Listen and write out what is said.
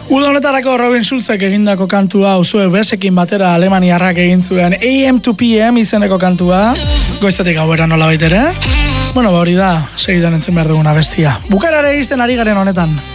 Uda honetarako Robin Schulzek egindako kantua Uzue Besekin batera alemaniarrak egin zuen AM to PM izeneko kantua. Goizetik gauera nola baitere. Bueno, hori da, segidan entzun behar duguna bestia. Bukarare izten ari garen honetan.